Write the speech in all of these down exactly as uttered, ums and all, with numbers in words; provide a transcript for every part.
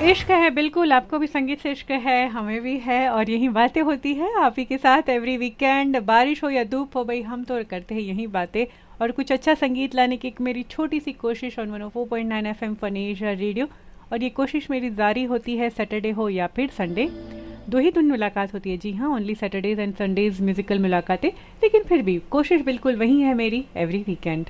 इश्क है बिल्कुल, आपको भी संगीत से इश्क है, हमें भी है, और यही बातें होती है आप ही के साथ एवरी वीकेंड। बारिश हो या धूप हो भाई, हम तो करते हैं यही बातें और कुछ अच्छा संगीत लाने की एक मेरी छोटी सी कोशिश on one O four point nine F M fun Asia radio. और ये कोशिश मेरी जारी होती है सैटरडे हो या फिर संडे, दो ही दिन मुलाकात होती है। जी हाँ, only Saturdays and Sundays musical मुलाकातें, लेकिन फिर भी कोशिश बिल्कुल वही है मेरी, एवरी वीकेंड।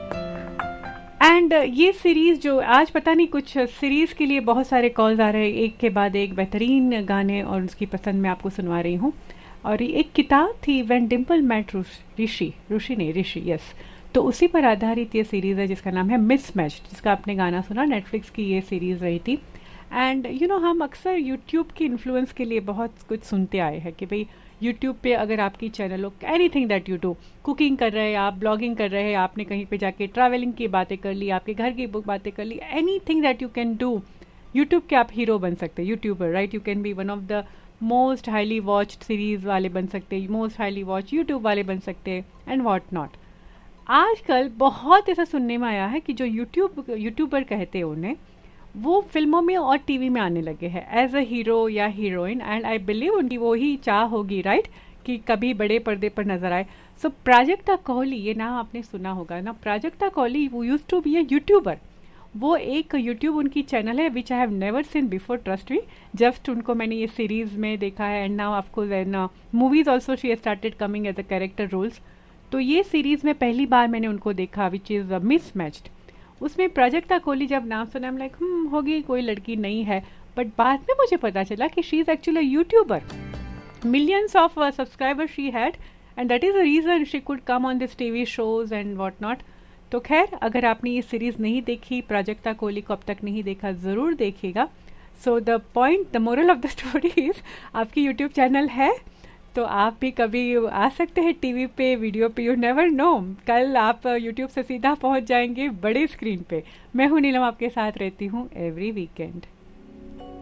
एंड uh, ये सीरीज़ जो आज पता नहीं कुछ सीरीज़ के लिए बहुत सारे कॉल्स आ रहे हैं, एक के बाद एक बेहतरीन गाने और उसकी पसंद मैं आपको सुनवा रही हूँ। और ये एक किताब थी व्हेन डिम्पल मेट ऋषि ऋषि नहीं ऋषि यस, तो उसी पर आधारित ये सीरीज़ है जिसका नाम है मिसमैच्ड, जिसका आपने गाना सुना, नेटफ्लिक्स की ये सीरीज़ रही थी। एंड यू नो हम अक्सर यूट्यूब की इन्फ्लुएंस के लिए बहुत कुछ सुनते आए हैं कि भाई यूट्यूब पे अगर आपकी चैनल हो, anything that you do, cooking कर रहे हैं आप, ब्लॉगिंग कर रहे हैं, आपने कहीं पे जाके ट्रैवलिंग की बातें कर ली, आपके घर की बुक बातें कर ली, anything that you can do, YouTube के आप हीरो बन सकते हैं, YouTuber, right. You can be one of the most highly watched series वाले बन सकते हैं, मोस्ट हाईली वॉच यूट्यूब वाले बन सकते हैं, एंड वॉट नॉट। आजकल बहुत ऐसा सुनने में आया है कि जो यूट्यूब यूट्यूबर कहते हैं उन्हें, वो फिल्मों में और टीवी में आने लगे हैं एज अ हीरो या हीरोइन। एंड आई बिलीव उनकी वो ही चाह होगी, राइट, कि कभी बड़े पर्दे पर नजर आए। सो प्राजक्ता कोहली, ये नाम आपने सुना होगा ना, प्राजक्ता कोहली वो use to be a YouTuber. वो एक यूट्यूब उनकी चैनल है विच I have never seen before, trust me. Just उनको मैंने ये सीरीज में देखा है, and now of course in movies also she started coming as a character roles. तो ये सीरीज में पहली बार मैंने उनको देखा विच इज़ मिसमैच्ड। उसमें प्राजक्ता कोहली जब नाम सुना, हम लाइक हम होगी कोई लड़की नहीं है, बट बाद में मुझे पता चला कि she is actually YouTuber, millions of subscriber she had, and that is the reason she could come on this TV shows and what not. तो खैर, अगर आपने ये सीरीज़ नहीं देखी, प्राजक्ता कोहली को अब तक नहीं देखा, ज़रूर देखिएगा। So the point, the moral of the story is, आपकी यूट्यूब चैनल है तो आप भी कभी आ सकते हैं टीवी पे, वीडियो पे, यू नेवर नो, कल आप यूट्यूब से सीधा पहुंच जाएंगे बड़े स्क्रीन पे। मैं हूं नीलम, आपके साथ रहती हूं एवरी वीकेंड।